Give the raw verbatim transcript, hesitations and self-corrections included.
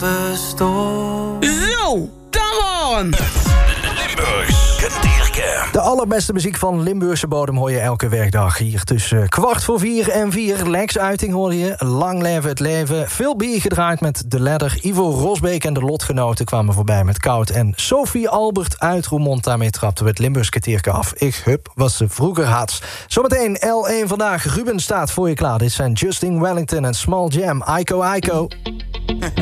bestond. Zo, dan Limburgs Kwartiertje. De allerbeste muziek van Limburgse bodem hoor je elke werkdag. Hier tussen kwart voor vier en vier. Lex Uiting hoorde je. Lang leven het leven. Veel bier gedraaid met De Ledder. Ivo Rosbeek en de Lotgenoten kwamen voorbij met Koud. En Sophie Albert uit Roermond. Daarmee trapten we het Limburgs Kwartiertje af. Ik hup wat ze vroeger had. Zometeen L één vandaag. Ruben staat voor je klaar. Dit zijn Justin Wellington en Small Jam. Aiko Aiko.